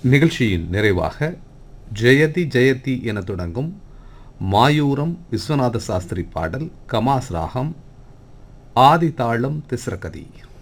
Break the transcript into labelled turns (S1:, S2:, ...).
S1: நிகழ்ச்சியின் நிறைவாக ஜெயதி ஜெயதி என தொடங்கும் மாயூரம் விஸ்வநாத சாஸ்திரி பாடல் கமாஸ் ராகம் ஆதி தாளம் திஸ்ரகதி.